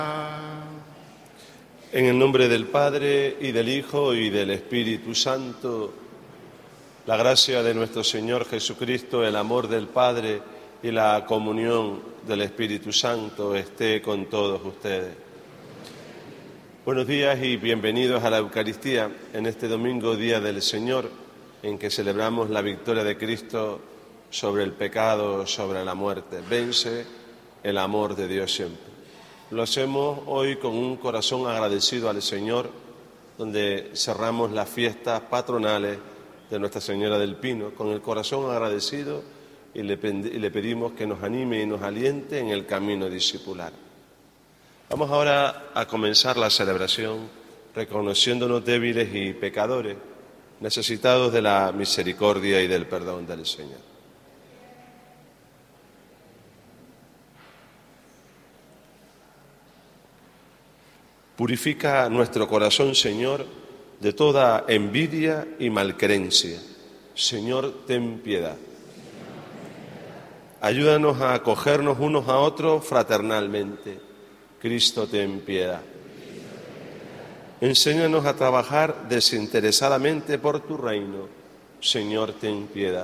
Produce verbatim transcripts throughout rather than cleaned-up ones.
En el nombre del Padre, y del Hijo, y del Espíritu Santo, la gracia de nuestro Señor Jesucristo, el amor del Padre y la comunión del Espíritu Santo esté con todos ustedes. Buenos días y bienvenidos a la Eucaristía en este domingo, Día del Señor, en que celebramos la victoria de Cristo sobre el pecado, sobre la muerte. Vence el amor de Dios siempre. Lo hacemos hoy con un corazón agradecido al Señor, donde cerramos las fiestas patronales de Nuestra Señora del Pino, con el corazón agradecido y le, y le pedimos que nos anime y nos aliente en el camino discipular. Vamos ahora a comenzar la celebración reconociéndonos débiles y pecadores, necesitados de la misericordia y del perdón del Señor. Purifica nuestro corazón, Señor, de toda envidia y malquerencia. Señor, ten piedad. Ayúdanos a acogernos unos a otros fraternalmente. Cristo, ten piedad. Enséñanos a trabajar desinteresadamente por tu reino. Señor, ten piedad.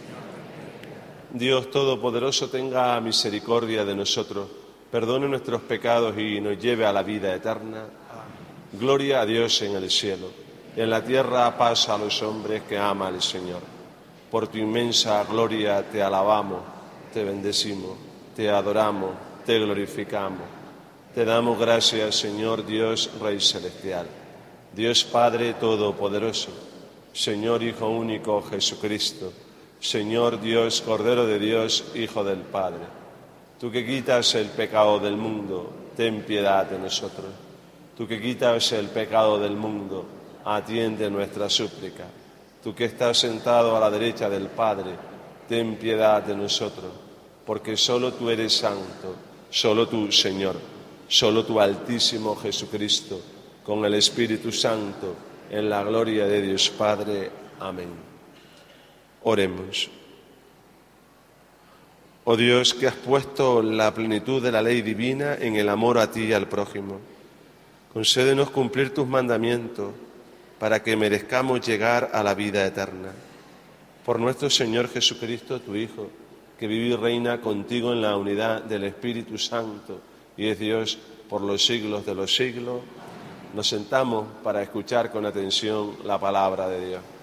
Dios Todopoderoso, tenga misericordia de nosotros, perdone nuestros pecados y nos lleve a la vida eterna. Amén. Gloria a Dios en el cielo, en la tierra paz a los hombres que ama al Señor. Por tu inmensa gloria te alabamos, te bendecimos, te adoramos, te glorificamos. Te damos gracias, Señor Dios, Rey Celestial, Dios Padre Todopoderoso, Señor Hijo único Jesucristo, Señor Dios, Cordero de Dios, Hijo del Padre. Tú que quitas el pecado del mundo, ten piedad de nosotros. Tú que quitas el pecado del mundo, atiende nuestra súplica. Tú que estás sentado a la derecha del Padre, ten piedad de nosotros, porque solo tú eres santo, solo tú, Señor, solo tú, Altísimo Jesucristo, con el Espíritu Santo, en la gloria de Dios Padre. Amén. Oremos. Oh Dios, que has puesto la plenitud de la ley divina en el amor a ti y al prójimo, concédenos cumplir tus mandamientos para que merezcamos llegar a la vida eterna. Por nuestro Señor Jesucristo, tu Hijo, que vive y reina contigo en la unidad del Espíritu Santo y es Dios por los siglos de los siglos, nos sentamos para escuchar con atención la palabra de Dios.